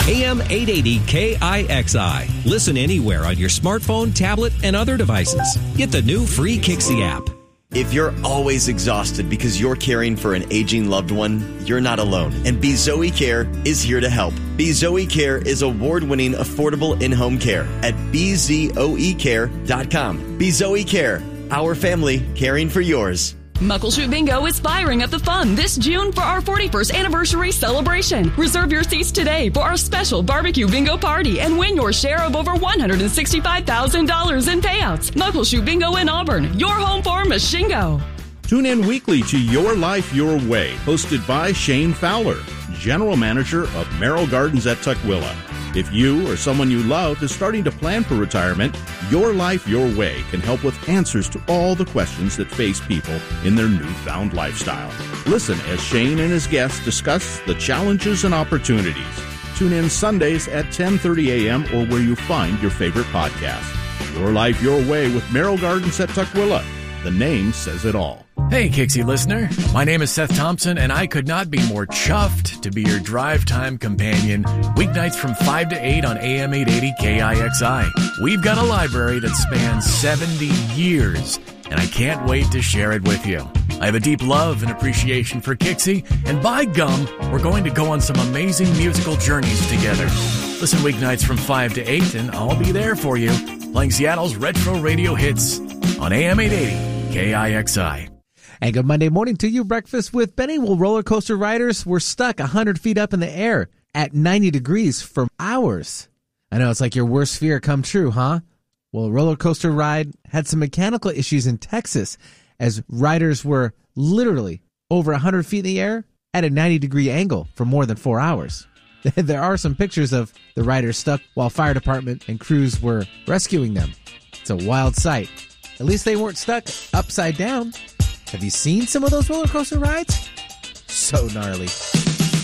AM 880 KIXI. Listen anywhere on your smartphone, tablet, and other devices. Get the new free Kixie app. If you're always exhausted because you're caring for an aging loved one, you're not alone. And Be Zoe Care is here to help. Be Zoe Care is award-winning affordable in-home care at bzoecare.com. Be Zoe Care, our family caring for yours. Muckleshoot Bingo is firing up the fun this June for our 41st anniversary celebration. Reserve your seats today for our special barbecue bingo party and win your share of over $165,000 in payouts. Muckleshoot Bingo in Auburn, your home for Mashingo. Tune in weekly to Your Life Your Way, hosted by Shane Fowler, General Manager of Merrill Gardens at Tukwila. If you or someone you love is starting to plan for retirement, Your Life Your Way can help with answers to all the questions that face people in their newfound lifestyle. Listen as Shane and his guests discuss the challenges and opportunities. Tune in Sundays at 10:30 a.m. or where you find your favorite podcast. Your Life Your Way with Merrill Gardens at Tukwila. The name says it all. Hey, Kixie listener. My name is Seth Thompson, and I could not be more chuffed to be your drive time companion weeknights from 5 to 8 on AM 880 KIXI. We've got a library that spans 70 years, and I can't wait to share it with you. I have a deep love and appreciation for Kixie, and by gum, we're going to go on some amazing musical journeys together. Listen weeknights from 5 to 8, and I'll be there for you, playing Seattle's retro radio hits on AM 880 KIXI. And good Monday morning to you. Breakfast with Benny. Well, roller coaster riders were stuck 100 feet up in the air at 90 degrees for hours. I know, it's like your worst fear come true, huh? Well, a roller coaster ride had some mechanical issues in Texas as riders were literally over 100 feet in the air at a 90-degree angle for more than 4 hours. There are some pictures of the riders stuck while fire department and crews were rescuing them. It's a wild sight. At least they weren't stuck upside down. Have you seen some of those roller coaster rides? So gnarly.